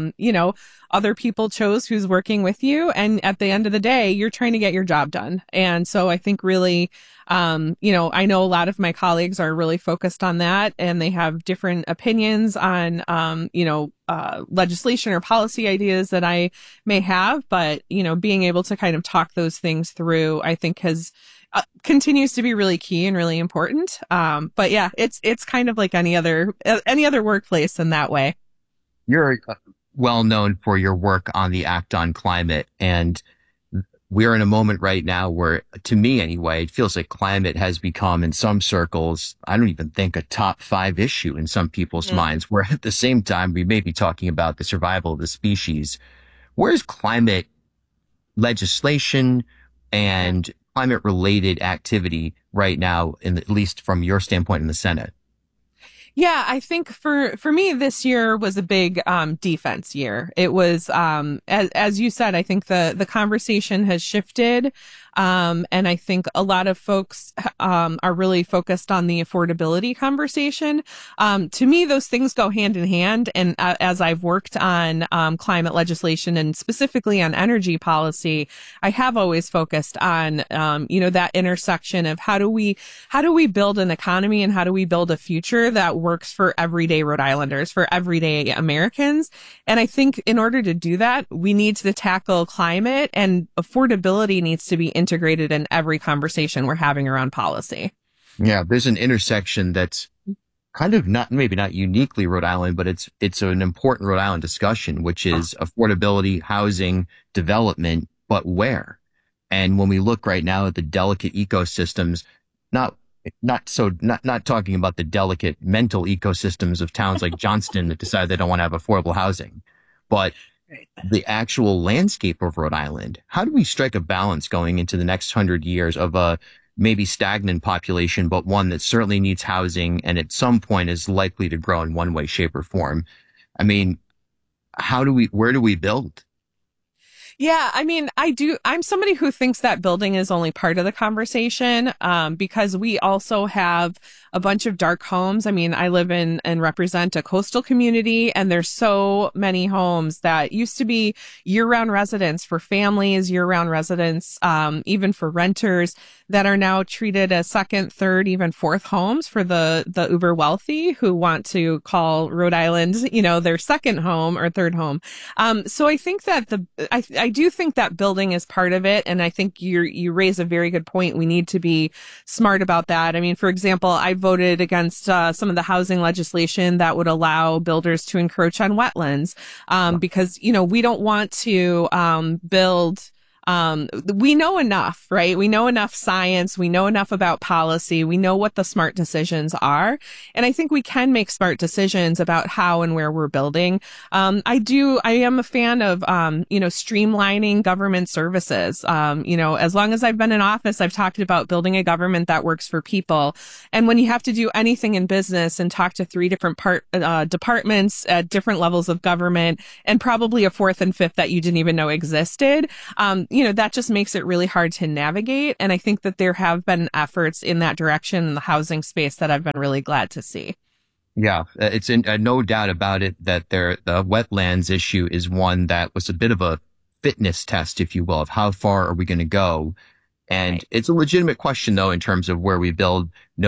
other people chose who's working with you. And at the end of the day, you're trying to get your job done. And so I think really, I know a lot of my colleagues are really focused on that and they have different opinions on, legislation or policy ideas that I may have, but, being able to kind of talk those things through, I think continues to be really key and really important. But yeah, it's kind of like any other workplace in that way. You're well known for your work on the Act on Climate, and we're in a moment right now where, to me anyway, it feels like climate has become, in some circles, I don't even think a top 5 issue in some people's minds, where at the same time we may be talking about the survival of the species. Where's climate legislation and climate related activity right now, at least from your standpoint in the Senate? Yeah, I think for me, this year was a big defense year. It was, as you said, I think the conversation has shifted. And I think a lot of folks are really focused on the affordability conversation. To me, those things go hand in hand. And as I've worked on climate legislation and specifically on energy policy, I have always focused on that intersection of how do we build an economy and how do we build a future that works for everyday Rhode Islanders, for everyday Americans. And I think in order to do that, we need to tackle climate, and affordability needs to be integrated in every conversation we're having around policy. Yeah, there's an intersection that's kind of maybe not uniquely Rhode Island, but it's an important Rhode Island discussion, which is affordability, housing, development, but where? And when we look right now at the delicate ecosystems, not talking about the delicate mental ecosystems of towns like Johnston that decide they don't want to have affordable housing, but the actual landscape of Rhode Island. How do we strike a balance going into the next 100 years of a maybe stagnant population, but one that certainly needs housing and at some point is likely to grow in one way, shape, or form? I mean, where do we build? Yeah, I mean, I'm somebody who thinks that building is only part of the conversation, because we also have a bunch of dark homes. I mean, I live in and represent a coastal community, and there's so many homes that used to be year-round residents for families, year-round residents, even for renters, that are now treated as second, third, even fourth homes for the uber wealthy who want to call Rhode Island, their second home or third home. So I think that I do think that building is part of it. And I think you raise a very good point. We need to be smart about that. I mean, for example, I voted against some of the housing legislation that would allow builders to encroach on wetlands, because, we don't want to build we know enough, right? We know enough science. We know enough about policy. We know what the smart decisions are. And I think we can make smart decisions about how and where we're building. I am a fan of, streamlining government services. As long as I've been in office, I've talked about building a government that works for people. And when you have to do anything in business and talk to 3 different departments at different levels of government, and probably a 4th and 5th that you didn't even know existed, that just makes it really hard to navigate. And I think that there have been efforts in that direction in the housing space that I've been really glad to see. Yeah, it's no doubt about it that the wetlands issue is one that was a bit of a fitness test, if you will, of how far are we going to go. And It's a legitimate question, though, in terms of where we build.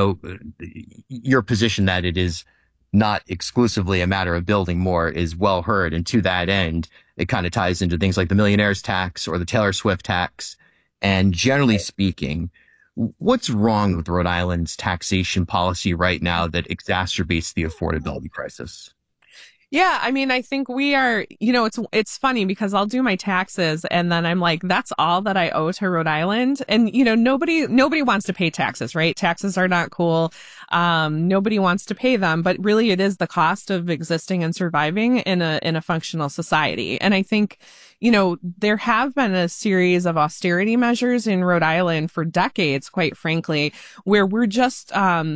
Your position that it is not exclusively a matter of building more is well heard. And to that end, it kind of ties into things like the millionaire's tax or the Taylor Swift tax. And generally speaking, what's wrong with Rhode Island's taxation policy right now that exacerbates the affordability crisis? Yeah, I mean, I think we are, it's funny because I'll do my taxes and then I'm like, that's all that I owe to Rhode Island. And, nobody wants to pay taxes, right? Taxes are not cool. Nobody wants to pay them, but really it is the cost of existing and surviving in a functional society. And I think, there have been a series of austerity measures in Rhode Island for decades, quite frankly, where we're just,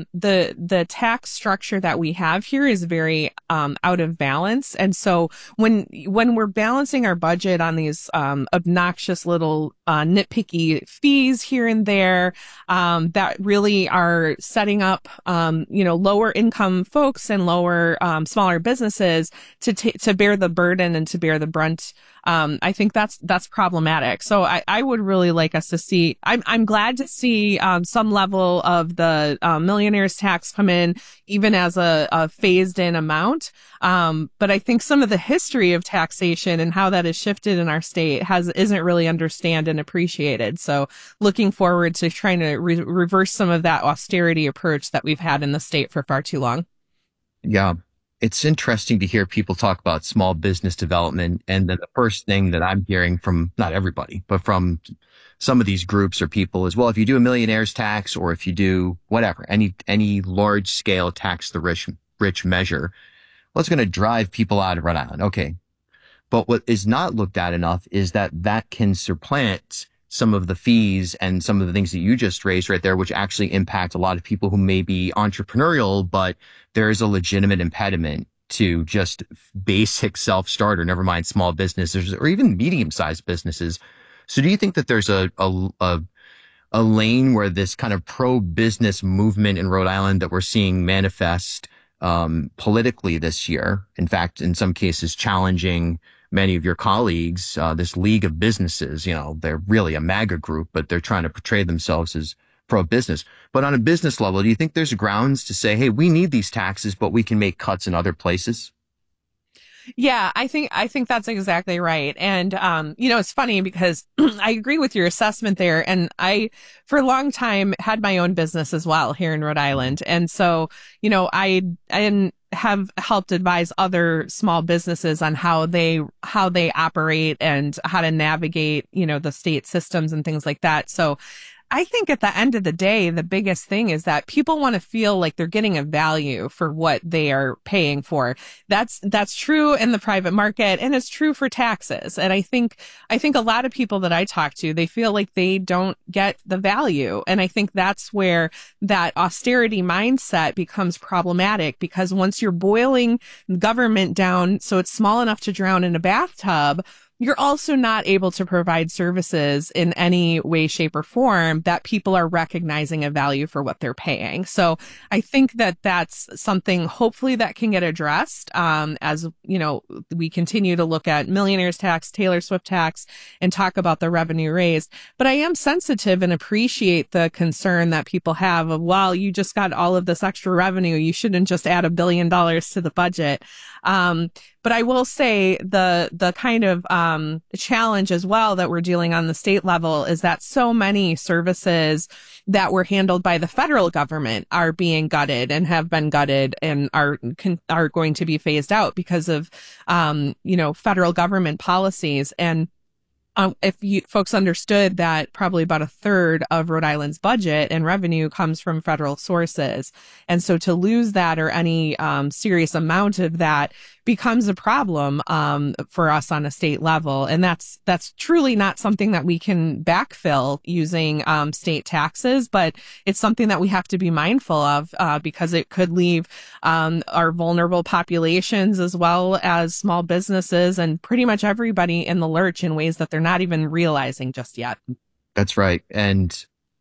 the tax structure that we have here is very, out of balance. And so when we're balancing our budget on these, obnoxious little, nitpicky fees here and there, that really are setting up, lower income folks and lower, smaller businesses to bear the burden and to bear the brunt. I think that's problematic. So I would really like us to see, I'm glad to see, some level of the, millionaire's tax come in, even as a phased in amount. But I think some of the history of taxation and how that has shifted in our state isn't really understood and appreciated. So looking forward to trying to reverse some of that austerity approach that we've had in the state for far too long. Yeah. It's interesting to hear people talk about small business development. And then the first thing that I'm hearing from not everybody, but from some of these groups or people is, well, if you do a millionaire's tax or if you do whatever, any large scale tax the rich measure, well, it's going to drive people out of Rhode Island. Okay. But what is not looked at enough is that can supplant some of the fees and some of the things that you just raised right there, which actually impact a lot of people who may be entrepreneurial, but there is a legitimate impediment to just basic self-starter, never mind small businesses or even medium-sized businesses. So do you think that there's a lane where this kind of pro-business movement in Rhode Island that we're seeing manifest politically this year, in fact, in some cases challenging many of your colleagues, this League of Businesses, they're really a MAGA group, but they're trying to portray themselves as pro-business. But on a business level, do you think there's grounds to say, hey, we need these taxes, but we can make cuts in other places? Yeah, I think that's exactly right. And, it's funny because I agree with your assessment there. And I, for a long time, had my own business as well here in Rhode Island. And so, I have helped advise other small businesses on how they operate and how to navigate, the state systems and things like that. So I think at the end of the day, the biggest thing is that people want to feel like they're getting a value for what they are paying for. That's true in the private market and it's true for taxes. And I think a lot of people that I talk to, they feel like they don't get the value. And I think that's where that austerity mindset becomes problematic, because once you're boiling government down so it's small enough to drown in a bathtub, you're also not able to provide services in any way, shape, or form that people are recognizing a value for what they're paying. So I think that that's something hopefully that can get addressed as, we continue to look at millionaire's tax, Taylor Swift tax, and talk about the revenue raised. But I am sensitive and appreciate the concern that people have of, well, you just got all of this extra revenue. You shouldn't just add $1 billion to the budget. But I will say the kind of challenge as well that we're dealing on the state level is that so many services that were handled by the federal government are being gutted and have been gutted and are going to be phased out because of federal government policies. And folks understood that probably about a third of Rhode Island's budget and revenue comes from federal sources. And so to lose that or any serious amount of that becomes a problem for us on a state level. And that's truly not something that we can backfill using state taxes, but it's something that we have to be mindful of because it could leave our vulnerable populations as well as small businesses and pretty much everybody in the lurch in ways that they're not even realizing just yet. That's right. And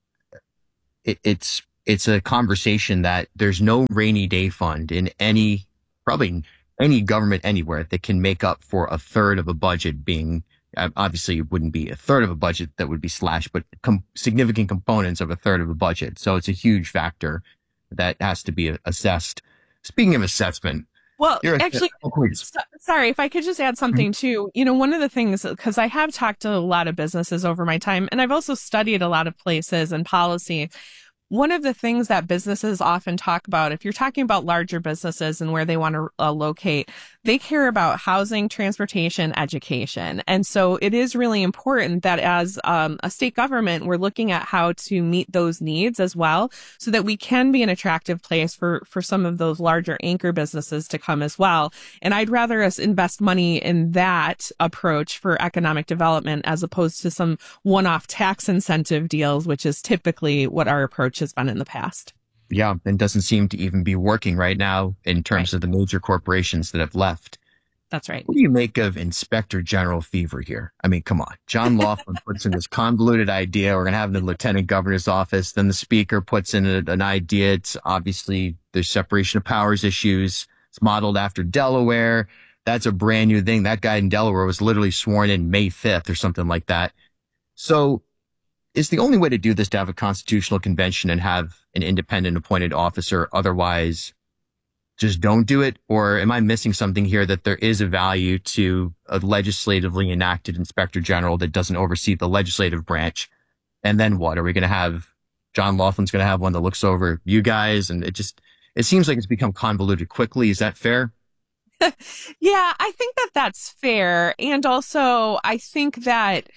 it's a conversation that there's no rainy day fund in probably any government anywhere that can make up for a third of a budget being, obviously it wouldn't be a third of a budget that would be slashed, but significant components of a third of a budget. So it's a huge factor that has to be assessed. Speaking of assessment. Well, actually, sorry, if I could just add something too. One of the things, because I have talked to a lot of businesses over my time, and I've also studied a lot of places and policy. One of the things that businesses often talk about, if you're talking about larger businesses and where they want to locate, they care about housing, transportation, education. And so it is really important that as a state government, we're looking at how to meet those needs as well so that we can be an attractive place for some of those larger anchor businesses to come as well. And I'd rather us invest money in that approach for economic development as opposed to some one-off tax incentive deals, which is typically what our approach has been in the past. Yeah, and doesn't seem to even be working right now in terms of the major corporations that have left. That's right. What do you make of Inspector General fever here? I mean, come on. John Laughlin puts in this convoluted idea. We're going to have it in the Lieutenant Governor's office. Then the Speaker puts in an idea. It's obviously there's separation of powers issues. It's modeled after Delaware. That's a brand new thing. That guy in Delaware was literally sworn in May 5th or something like that. So is the only way to do this to have a constitutional convention and have an independent appointed officer? Otherwise, just don't do it? Or am I missing something here that there is a value to a legislatively enacted inspector general that doesn't oversee the legislative branch? And then what? Are we going to have John Laughlin's going to have one that looks over you guys? And it seems like it's become convoluted quickly. Is that fair? Yeah, I think that that's fair. And also I think that,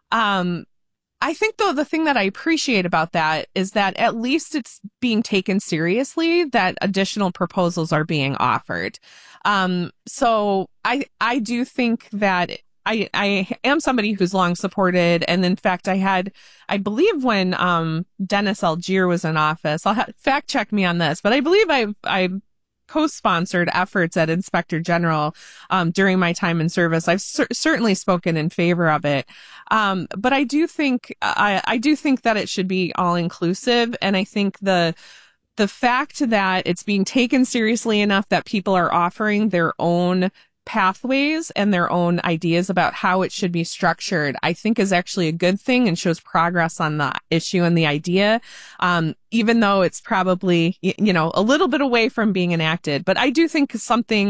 though, the thing that I appreciate about that is that at least it's being taken seriously, that additional proposals are being offered. So I do think that I am somebody who's long supported. And in fact, I believe when Dennis Algier was in office, fact check me on this, but I believe I co-sponsored efforts at Inspector General during my time in service. I've certainly spoken in favor of it. But I do think that it should be all inclusive. And I think the fact that it's being taken seriously enough that people are offering their own pathways and their own ideas about how it should be structured, I think is actually a good thing and shows progress on the issue and the idea, even though it's probably, a little bit away from being enacted. But I do think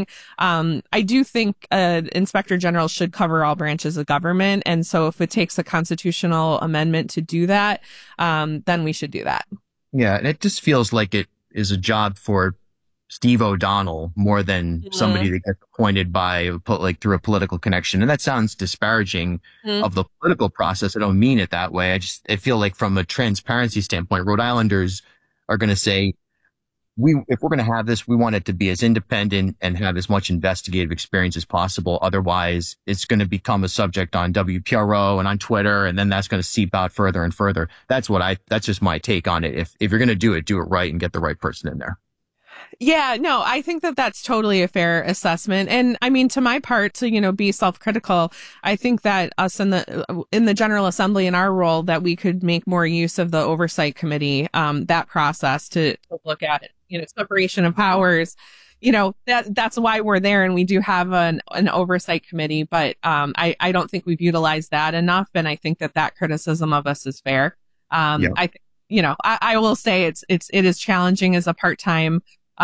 Inspector General should cover all branches of government. And so if it takes a constitutional amendment to do that, then we should do that. Yeah, and it just feels like it is a job for Steve O'Donnell more than somebody that gets appointed through a political connection. And that sounds disparaging of the political process. I don't mean it that way. I feel like from a transparency standpoint, Rhode Islanders are going to say, if we're going to have this, we want it to be as independent and have as much investigative experience as possible. Otherwise, it's going to become a subject on WPRO and on Twitter, and then that's going to seep out further and further. That's just my take on it. If you're going to do it right and get the right person in there. Yeah, no, I think that that's totally a fair assessment. And I mean, to my part, to, be self-critical, I think that us in the General Assembly in our role, that we could make more use of the oversight committee, that process to look at it, separation of powers, that's why we're there. And we do have an oversight committee, but, I don't think we've utilized that enough. And I think that criticism of us is fair. I will say it is challenging as a part-time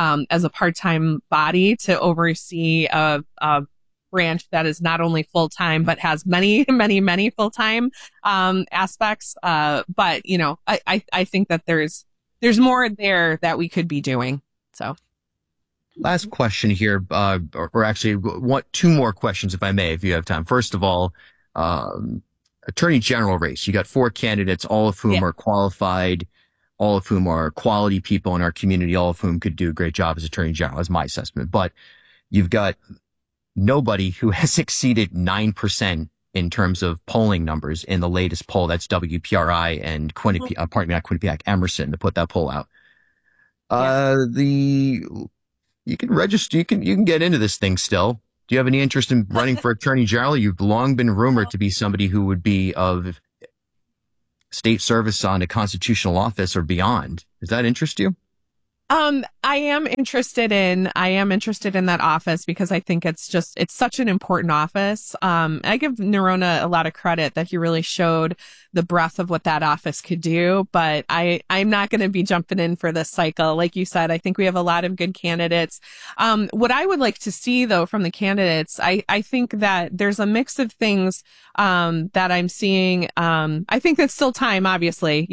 body to oversee a branch that is not only full-time, but has many, many, many full-time, aspects. But, I think that there's more there that we could be doing. So. Last question here, or actually two more questions, if I may, if you have time. First of all, attorney general race. You got 4 candidates, all of whom are qualified, all of whom are quality people in our community, all of whom could do a great job as attorney general, is my assessment. But you've got nobody who has exceeded 9% in terms of polling numbers in the latest poll. That's WPRI and Emerson to put that poll out. You can register, you can get into this thing still. Do you have any interest in running for attorney general? You've long been rumored to be somebody who would be of state service on a constitutional office or beyond. Does that interest you? I am interested in that office because I think it's such an important office. I give Neronha a lot of credit that he really showed the breadth of what that office could do, but I'm not going to be jumping in for this cycle. Like you said, I think we have a lot of good candidates. What I would like to see though from the candidates, I think that there's a mix of things, that I'm seeing. I think it's still time, obviously,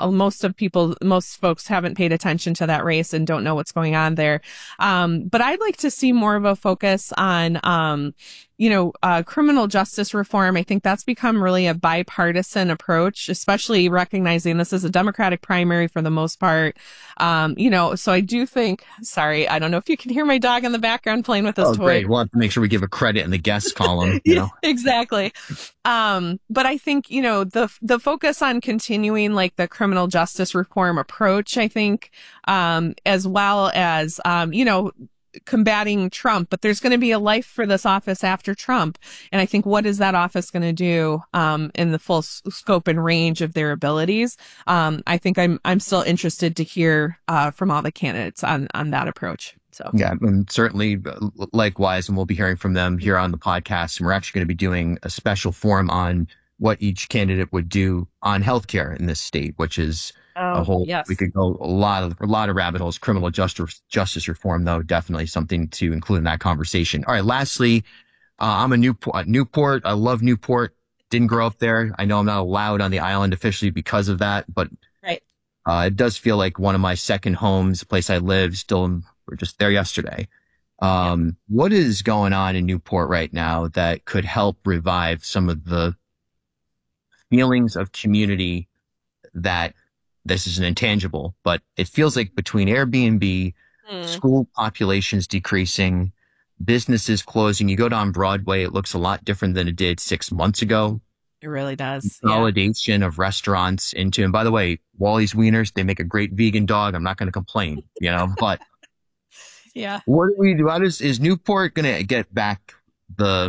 most folks haven't paid attention to that race and don't know what's going on there. But I'd like to see more of a focus on, criminal justice reform. I think that's become really a bipartisan approach, especially recognizing this is a Democratic primary for the most part. So I do think, sorry, I don't know if you can hear my dog in the background playing with his toy. Great. We'll have to make sure we give a credit in the guest column. Exactly. But I think, the focus on continuing like the criminal justice reform approach, I think, as well as, combating Trump, but there's going to be a life for this office after Trump. And I think what is that office going to do, in the full scope and range of their abilities? I think I'm still interested to hear, from all the candidates on that approach. So, yeah, and certainly likewise, and we'll be hearing from them here on the podcast. And we're actually going to be doing a special forum on what each candidate would do on healthcare in this state, which is a whole, we could go a lot of rabbit holes. Criminal justice reform, though, definitely something to include in that conversation. All right. Lastly, I'm a Newport. I love Newport. Didn't grow up there. I know I'm not allowed on the island officially because of that, but it does feel like one of my second homes, the place I live. Still, we're just there yesterday. What is going on in Newport right now that could help revive some of the feelings of community that this is an intangible, but it feels like between Airbnb, school populations decreasing, businesses closing, you go down Broadway, it looks a lot different than it did 6 months ago. It really does. Consolidation of restaurants into, and by the way, Wally's Wieners, they make a great vegan dog. I'm not going to complain, but what do we do? Is Newport going to get back the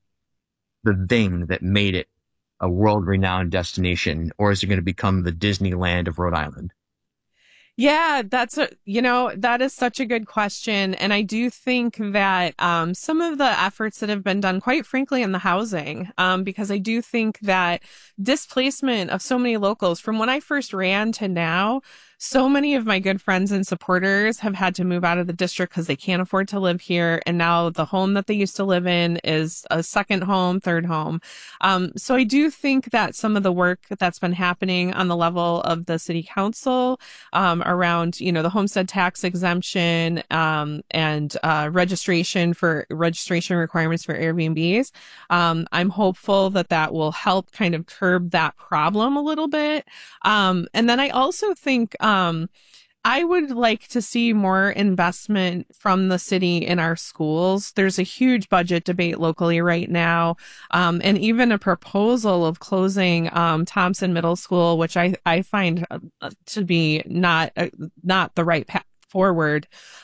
thing that made it a world-renowned destination, or is it going to become the Disneyland of Rhode Island? Yeah, that is such a good question. And I do think that some of the efforts that have been done, quite frankly, in the housing, because I do think that displacement of so many locals from when I first ran to now, so many of my good friends and supporters have had to move out of the district because they can't afford to live here. And now the home that they used to live in is a second home, third home. So I do think that some of the work that's been happening on the level of the city council, around, the homestead tax exemption, and registration requirements for Airbnbs. I'm hopeful that will help kind of curb that problem a little bit. And then I also think, I would like to see more investment from the city in our schools. There's a huge budget debate locally right now, and even a proposal of closing Thompson Middle School, which I find to be not the right path forward.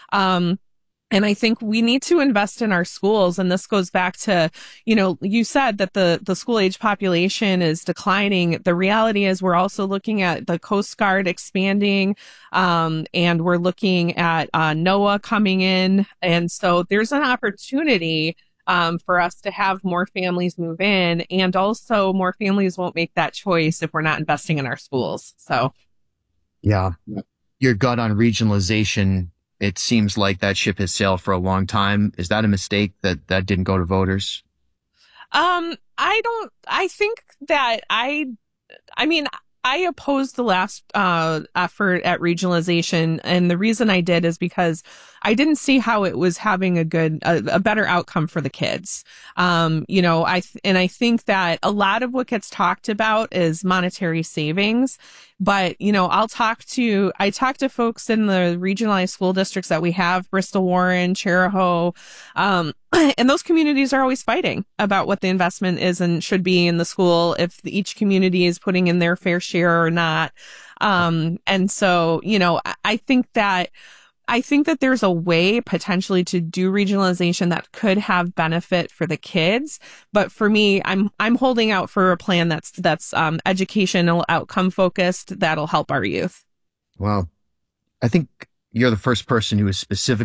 And I think we need to invest in our schools. And this goes back to, you said that the school age population is declining. The reality is we're also looking at the Coast Guard expanding, and we're looking at NOAA coming in. And so there's an opportunity for us to have more families move in, and also more families won't make that choice if we're not investing in our schools. So, yeah, your gut on regionalization. It seems like that ship has sailed for a long time. Is that a mistake that didn't go to voters? I think that I opposed the last effort at regionalization. And the reason I did is because I didn't see how it was having a better outcome for the kids. I think that a lot of what gets talked about is monetary savings, but, I talk to folks in the regionalized school districts that we have, Bristol Warren, Cherahoe, and those communities are always fighting about what the investment is and should be in the school, if each community is putting in their fair share or not. And so, I think that there's a way potentially to do regionalization that could have benefit for the kids. But for me, I'm holding out for a plan that's educational outcome focused that'll help our youth. Well, I think you're the first person who is specifically